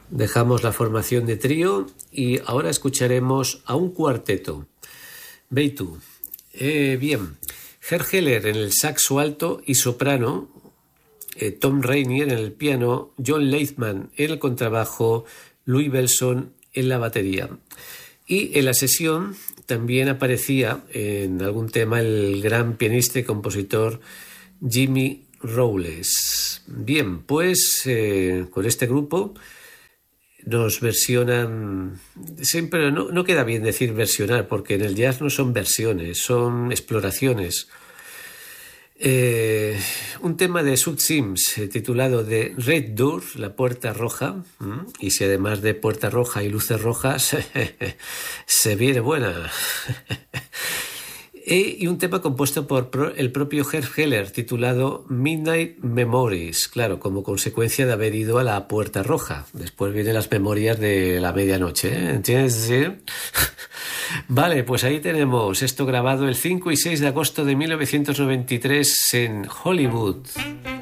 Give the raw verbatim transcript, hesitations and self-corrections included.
Dejamos la formación de trío y ahora escucharemos a un cuarteto. Ve y tú. Eh, bien, Gerd Heller en el saxo alto y soprano, eh, Tom Rainier en el piano, John Leithman en el contrabajo, Louis Belson en la batería. Y en la sesión también aparecía en algún tema el gran pianista y compositor Jimmy Rowles. Bien, pues eh, con este grupo nos versionan, siempre no, no queda bien decir versionar, porque en el jazz no son versiones, son exploraciones. Eh, un tema de Sud Sims eh, titulado The Red Door, la puerta roja, ¿m? Y si además de puerta roja y luces rojas, se viene buena. Y un tema compuesto por el propio Gerd Heller titulado Midnight Memories, claro, como consecuencia de haber ido a la Puerta Roja. Después vienen las memorias de la medianoche, ¿eh? ¿Entiendes? ¿Sí? Vale, pues ahí tenemos esto grabado el cinco y seis de agosto de mil novecientos noventa y tres en Hollywood.